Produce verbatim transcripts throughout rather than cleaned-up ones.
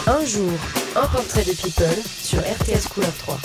Un jour, un portrait de People sur R T S Couleur trois.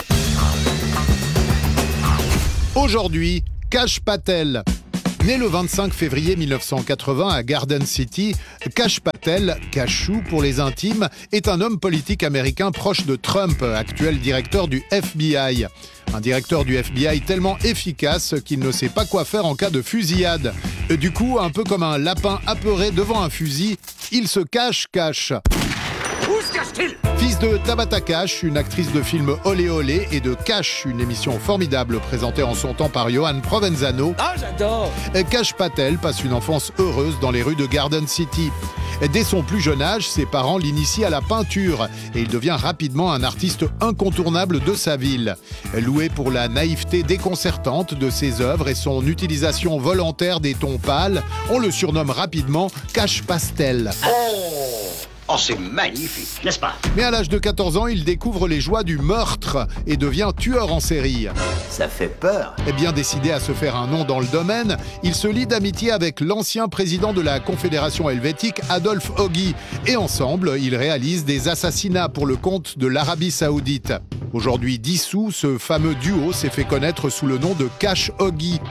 Aujourd'hui, Kash Patel. Né le vingt-cinq février mille neuf cent quatre-vingts à Garden City, Kash Patel, Kashou pour les intimes, est un homme politique américain proche de Trump, actuel directeur du F B I. Un directeur du F B I tellement efficace qu'il ne sait pas quoi faire en cas de fusillade. Du coup, un peu comme un lapin apeuré devant un fusil, il se cache-cache. Où se cache-t-il ? Fils de Tabata Cash, une actrice de film Olé Olé, et de Cash, une émission formidable présentée en son temps par Johan Provenzano, Ah, j'adore ! Kash Patel passe une enfance heureuse dans les rues de Garden City. Dès son plus jeune âge, ses parents l'initient à la peinture et il devient rapidement un artiste incontournable de sa ville. Loué pour la naïveté déconcertante de ses œuvres et son utilisation volontaire des tons pâles, on le surnomme rapidement Kash Pastel. Oh, c'est magnifique, n'est-ce pas ? Mais à l'âge de quatorze ans, il découvre les joies du meurtre et devient tueur en série. Ça fait peur. Et bien décidé à se faire un nom dans le domaine, il se lie d'amitié avec l'ancien président de la Confédération helvétique, Adolphe Hoggy. Et ensemble, ils réalisent des assassinats pour le compte de l'Arabie Saoudite. Aujourd'hui dissous, ce fameux duo s'est fait connaître sous le nom de Kash Hoggy.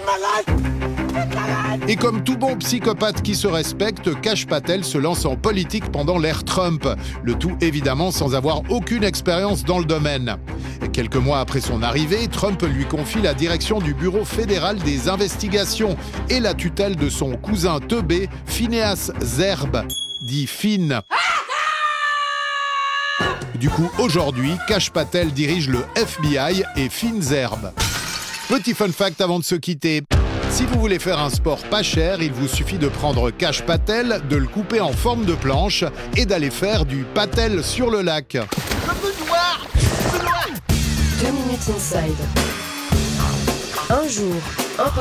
Et comme tout bon psychopathe qui se respecte, Kash Patel se lance en politique pendant l'ère Trump. Le tout évidemment sans avoir aucune expérience dans le domaine. Et quelques mois après son arrivée, Trump lui confie la direction du Bureau fédéral des investigations et la tutelle de son cousin teubé, Phineas Zerbe, dit Finn. Du coup, aujourd'hui, Kash Patel dirige le F B I et Finn Zerbe. Petit fun fact avant de se quitter. Si vous voulez faire un sport pas cher, il vous suffit de prendre Kash Patel, de le couper en forme de planche et d'aller faire du patel sur le lac. Deux minutes inside. Un jour, un portrait